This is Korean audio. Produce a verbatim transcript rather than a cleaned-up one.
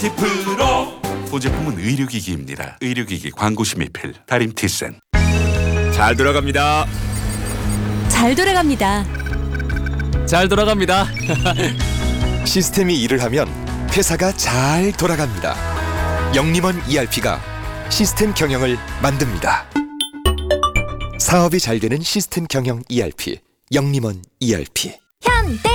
프로 보제품은 의료기기입니다. 의료기기 광고심의 필 다림티센. 잘 돌아갑니다. 잘 돌아갑니다. 잘 돌아갑니다. 시스템이 일을 하면 회사가 잘 돌아갑니다. 영림원 이알피가 시스템 경영을 만듭니다. 사업이 잘 되는 시스템 경영 이알피, 영림원 이알피. 현대